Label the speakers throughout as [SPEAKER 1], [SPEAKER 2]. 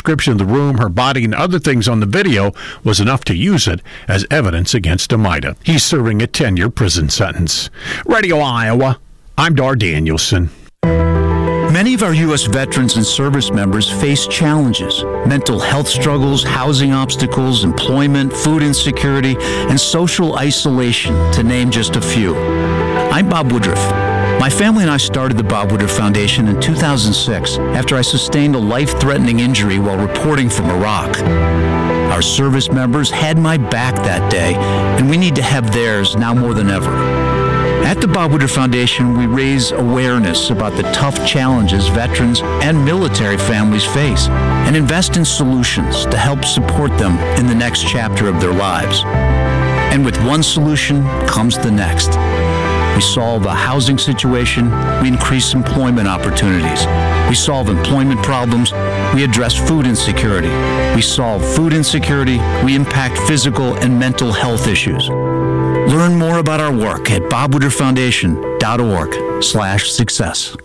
[SPEAKER 1] description of the room, her body, and other things on the video was enough to use it as evidence against Amida. He's serving a 10-year prison sentence. Radio Iowa, I'm Dar Danielson.
[SPEAKER 2] Many of our U.S. veterans and service members face challenges: mental health struggles, housing obstacles, employment, food insecurity, and social isolation, to name just a few. I'm Bob Woodruff. My family and I started the Bob Woodruff Foundation in 2006 after I sustained a life-threatening injury while reporting from Iraq. Our service members had my back that day, and we need to have theirs now more than ever. At the Bob Woodruff Foundation, we raise awareness about the tough challenges veterans and military families face and invest in solutions to help support them in the next chapter of their lives. And with one solution comes the next. We solve a housing situation, we increase employment opportunities. We solve employment problems, we address food insecurity. We solve food insecurity, we impact physical and mental health issues. Learn more about our work at bobwoodrufffoundation.org/success.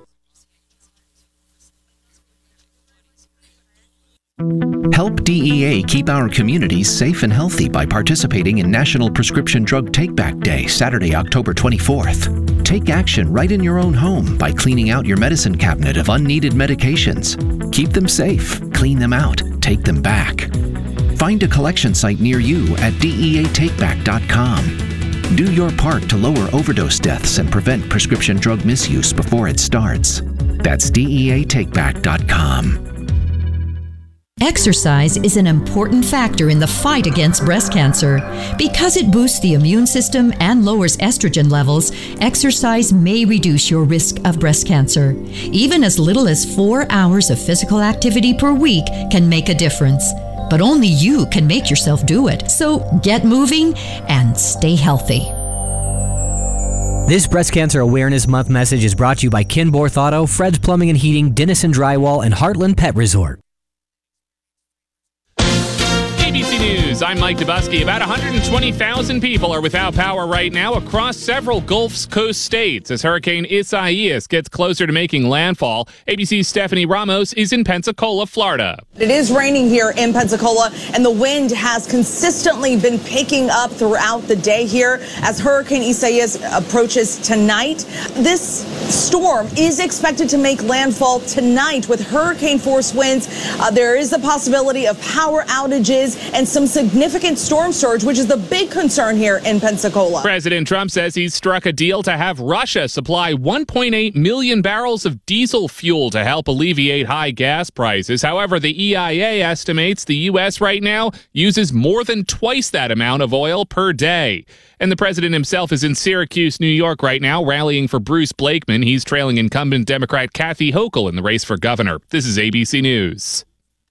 [SPEAKER 3] Help DEA keep our communities safe and healthy by participating in National Prescription Drug Take-Back Day, Saturday, October 24th. Take action right in your own home by cleaning out your medicine cabinet of unneeded medications. Keep them safe, clean them out, take them back. Find a collection site near you at DEATakeback.com. Do your part to lower overdose deaths and prevent prescription drug misuse before it starts. That's DEATakeback.com.
[SPEAKER 4] Exercise is an important factor in the fight against breast cancer. Because it boosts the immune system and lowers estrogen levels, exercise may reduce your risk of breast cancer. Even as little as 4 hours of physical activity per week can make a difference. But only you can make yourself do it. So get moving and stay healthy.
[SPEAKER 5] This Breast Cancer Awareness Month message is brought to you by Kinborth Auto, Fred's Plumbing and Heating, Dennison Drywall, and Heartland Pet Resort.
[SPEAKER 6] ABC News, I'm Mike Dubusky. About 120,000 people are without power right now across several Gulf Coast states as Hurricane Isaias gets closer to making landfall. ABC's Stephanie Ramos is in Pensacola, Florida.
[SPEAKER 7] It is raining here in Pensacola, and the wind has consistently been picking up throughout the day here as Hurricane Isaias approaches tonight. This storm is expected to make landfall tonight with hurricane-force winds. There is the possibility of power outages and some significant storm surge, which is the big concern here in Pensacola.
[SPEAKER 6] President Trump says he's struck a deal to have Russia supply 1.8 million barrels of diesel fuel to help alleviate high gas prices. However, the EIA estimates the U.S. right now uses more than twice that amount of oil per day. And the president himself is in Syracuse, New York right now, rallying for Bruce Blakeman. He's trailing incumbent Democrat Kathy Hochul in the race for governor. This is ABC News.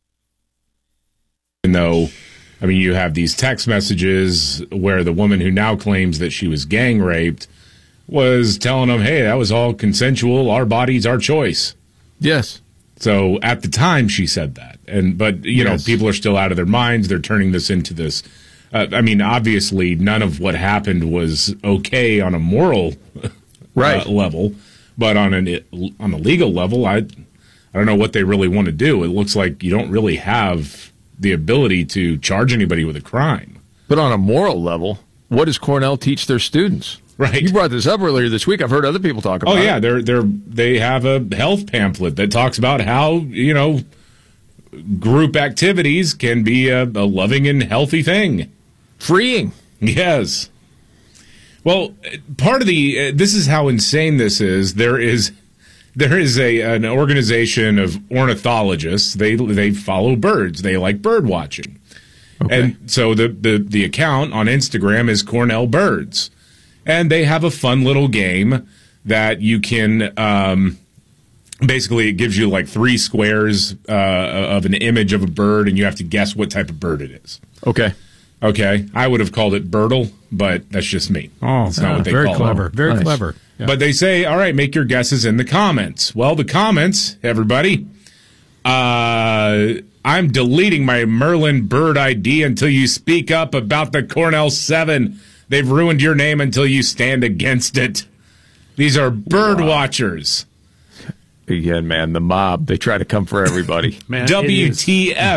[SPEAKER 8] Even though, I mean, you have these text messages where the woman who now claims that she was gang raped was telling them, hey, that was all consensual. Our bodies, our choice.
[SPEAKER 9] Yes.
[SPEAKER 8] So at the time she said that. But you know, people are still out of their minds. They're turning this into this. I mean, obviously, none of what happened was okay on a moral level. But on a legal level, I don't know what they really want to do. It looks like you don't really have the ability to charge anybody with a crime.
[SPEAKER 9] But on a moral level, what does Cornell teach their students?
[SPEAKER 8] Right.
[SPEAKER 9] You brought this up earlier this week. I've heard other people talk about it.
[SPEAKER 8] Oh, yeah. They have a health pamphlet that talks about how, you know, group activities can be a loving and healthy thing.
[SPEAKER 9] Freeing.
[SPEAKER 8] Yes. Well, part of this is how insane this is. There is an organization of ornithologists. They follow birds. They like bird watching. Okay. And so the account on Instagram is Cornell Birds. And they have a fun little game that you can basically it gives you like 3 squares of an image of a bird, and you have to guess what type of bird it is.
[SPEAKER 9] Okay.
[SPEAKER 8] I would have called it Birdle, but that's just me.
[SPEAKER 9] Oh,
[SPEAKER 8] that's not what they
[SPEAKER 9] very
[SPEAKER 8] call
[SPEAKER 9] clever.
[SPEAKER 8] it.
[SPEAKER 9] Very clever.
[SPEAKER 8] Yeah. But they say, all right, make your guesses in the comments. Well, the comments, everybody, I'm deleting my Merlin bird ID until you speak up about the Cornell 7. They've ruined your name until you stand against it. These are bird watchers.
[SPEAKER 9] Again, man, the mob, they try to come for everybody.
[SPEAKER 8] Man, WTF.